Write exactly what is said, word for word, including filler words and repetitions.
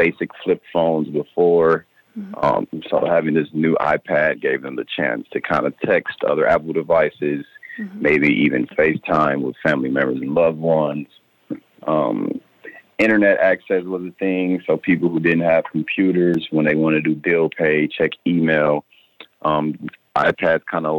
basic flip phones before. Mm-hmm. Um, so having this new iPad gave them the chance to kind of text other Apple devices, Mm-hmm. maybe even FaceTime with family members and loved ones. Um, internet access was a thing, so people who didn't have computers, when they want to do bill pay, check email, um, iPads kind of